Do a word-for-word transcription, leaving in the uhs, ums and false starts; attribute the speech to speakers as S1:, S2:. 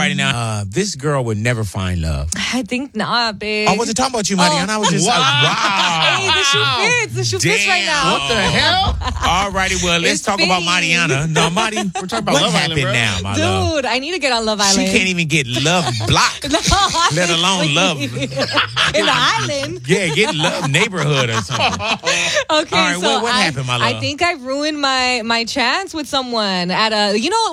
S1: righty now. Uh, this girl would never find love.
S2: I think not, babe.
S1: I wasn't talking about you, Mariana. I was just
S3: Wow.
S1: like, wow.
S2: Hey, the shoe fits. The shoe fits right
S1: Damn.
S2: now.
S3: What the hell?
S1: All righty, well, let's
S2: It's
S1: talk about
S2: fitting.
S1: Mariana. No, Marty, we're talking about what
S3: Love
S1: happened
S3: Island, bro.
S1: now, my love.
S2: Dude, I need to get on Love Island.
S1: She can't even get love blocked, let alone love.
S2: In the island.
S1: Yeah, get love neighborhood or something.
S2: Okay,
S1: All right,
S2: so
S1: what- what
S2: I,
S1: happened, my love?
S2: I think I ruined my my chance with someone at a, you know,